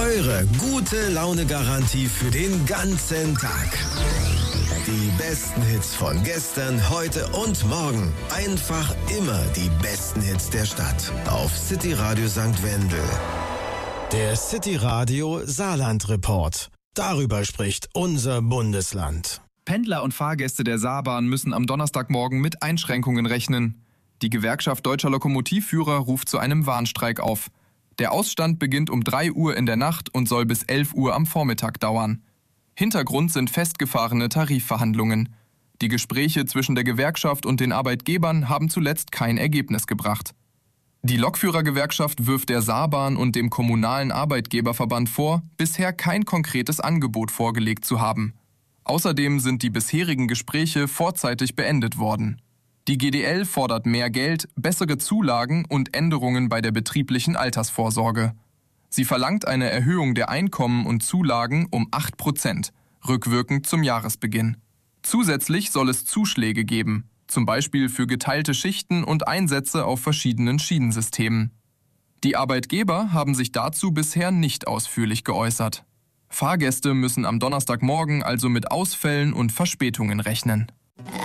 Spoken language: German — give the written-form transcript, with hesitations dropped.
Eure gute Laune-Garantie für den ganzen Tag. Die besten Hits von gestern, heute und morgen. Einfach immer die besten Hits der Stadt. Auf City Radio St. Wendel. Der City Radio Saarland Report. Darüber spricht unser Bundesland. Pendler und Fahrgäste der Saarbahn müssen am Donnerstagmorgen mit Einschränkungen rechnen. Die Gewerkschaft Deutscher Lokomotivführer ruft zu einem Warnstreik auf. Der Ausstand beginnt um 3 Uhr in der Nacht und soll bis 11 Uhr am Vormittag dauern. Hintergrund sind festgefahrene Tarifverhandlungen. Die Gespräche zwischen der Gewerkschaft und den Arbeitgebern haben zuletzt kein Ergebnis gebracht. Die Lokführergewerkschaft wirft der Saarbahn und dem kommunalen Arbeitgeberverband vor, bisher kein konkretes Angebot vorgelegt zu haben. Außerdem sind die bisherigen Gespräche vorzeitig beendet worden. Die GDL fordert mehr Geld, bessere Zulagen und Änderungen bei der betrieblichen Altersvorsorge. Sie verlangt eine Erhöhung der Einkommen und Zulagen um 8%, rückwirkend zum Jahresbeginn. Zusätzlich soll es Zuschläge geben, zum Beispiel für geteilte Schichten und Einsätze auf verschiedenen Schienensystemen. Die Arbeitgeber haben sich dazu bisher nicht ausführlich geäußert. Fahrgäste müssen am Donnerstagmorgen also mit Ausfällen und Verspätungen rechnen.